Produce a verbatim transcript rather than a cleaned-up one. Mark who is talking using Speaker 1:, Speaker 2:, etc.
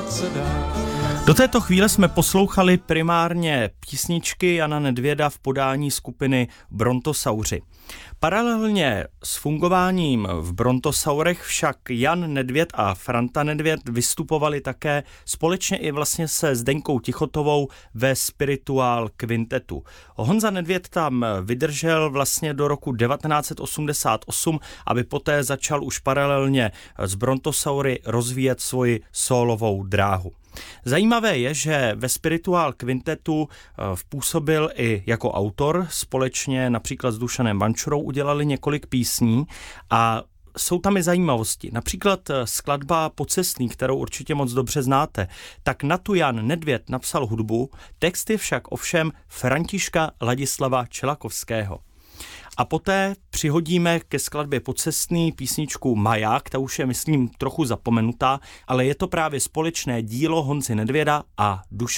Speaker 1: snad se dá.
Speaker 2: Do této chvíle jsme poslouchali primárně písničky Jana Nedvěda v podání skupiny Brontosauři. Paralelně s fungováním v Brontosaurech však Jan Nedvěd a Franta Nedvěd vystupovali také společně i vlastně se Zdenkou Tichotovou ve Spirituál Kvintetu. Honza Nedvěd tam vydržel vlastně do roku devatenáct set osmdesát osm, aby poté začal už paralelně s Brontosaury rozvíjet svoji sólovou dráhu. Zajímavé je, že ve Spirituál Kvintetu působil i jako autor, společně například s Dušanem Vančurou udělali několik písní a jsou tam i zajímavosti. Například skladba Pocestný, kterou určitě moc dobře znáte, tak na tu Jan Nedvěd napsal hudbu, texty však ovšem Františka Ladislava Čelakovského. A poté přihodíme ke skladbě Pocestný písničku Maják, ta už je, myslím, trochu zapomenutá, ale je to právě společné dílo Honzy Nedvěda a Dušana